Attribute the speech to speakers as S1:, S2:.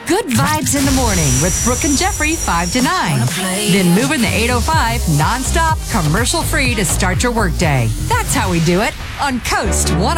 S1: Good vibes in the morning with Brooke and Jeffrey 5 to 9. Then moving the 805 nonstop, commercial free to start your workday. That's how we do it on Coast 101.